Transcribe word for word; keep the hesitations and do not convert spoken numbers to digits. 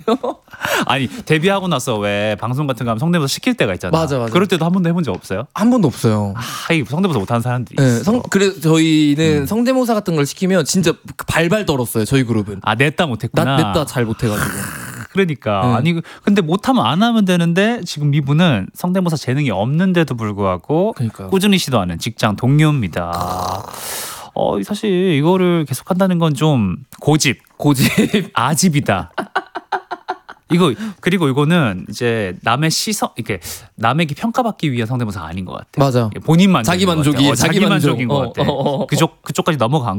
아니 데뷔하고 나서 왜 방송 같은 거 하면 성대모사 시킬 때가 있잖아. 맞아, 맞아. 그럴 때도 한 번도 해본 적 없어요? 한 번도 없어요. 아, 이 성대모사 못하는 사람들이 네, 있어. 성, 그래서 저희는 음. 성대모사 같은 걸 시키면 진짜 발발 떨었어요. 저희 그룹은. 아 냈다 못했구나. 나 냈다 잘 못해가지고. 그러니까 네. 아니 근데 못하면 안 하면 되는데 지금 이분은 성대모사 재능이 없는데도 불구하고 그러니까요. 꾸준히 시도하는 직장 동료입니다. 어 사실 이거를 계속한다는 건 좀 고집, 고집, 아집이다. 이거 그리고 이거는 이제 남의 시선 이렇게 남에게 평가받기 위한 성대모사 아닌 것 같아. 맞아. 본인 만족 자기 만족이 어, 자기 자기 만족인 만족. 것 같아. 어, 어, 어. 그쪽 그쪽까지 넘어간